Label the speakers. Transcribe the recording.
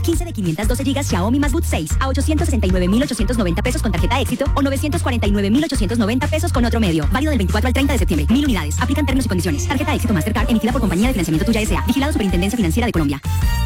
Speaker 1: 15 de 512 GB Xiaomi MaxBook 6 a 869.890 pesos con tarjeta Éxito o 949.890 pesos con otro medio. Válido del 24 al 30 de septiembre. 1000 unidades. Aplican términos y condiciones. Tarjeta Éxito Mastercard emitida por Compañía de Financiamiento Tuya S.A. Vigilado Superintendencia Financiera de Colombia.